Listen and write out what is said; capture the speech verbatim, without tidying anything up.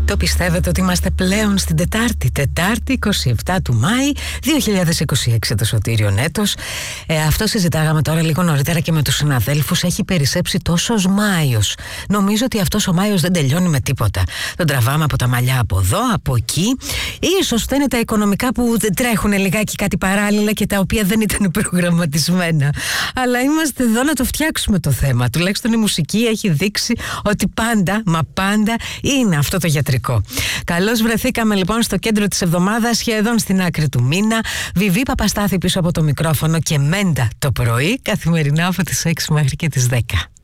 Το πιστεύετε ότι είμαστε πλέον στην Τετάρτη, Τετάρτη εικοστή εβδόμη του Μάη δύο χιλιάδες είκοσι έξι, το σωτήριον έτος. Ε, αυτό συζητάγαμε τώρα λίγο νωρίτερα και με τους συναδέλφους. Έχει περισσέψει τόσος Μάιος. Νομίζω ότι αυτός ο Μάιος δεν τελειώνει με τίποτα. Τον τραβάμε από τα μαλλιά από εδώ, από εκεί. Ίσως δεν είναι τα οικονομικά που τρέχουν λιγάκι κάτι παράλληλα και τα οποία δεν ήταν προγραμματισμένα. Αλλά είμαστε εδώ να το φτιάξουμε το θέμα. Τουλάχιστον η μουσική έχει δείξει ότι πάντα, μα πάντα είναι αυτό το γιατρικό. Καλώς βρεθήκαμε λοιπόν στο κέντρο της εβδομάδας, σχεδόν στην άκρη του μήνα. Βιβί Παπαστάθη πίσω από το μικρόφωνο και Μέντα το πρωί, καθημερινά από τις έξι μέχρι και τις δέκα.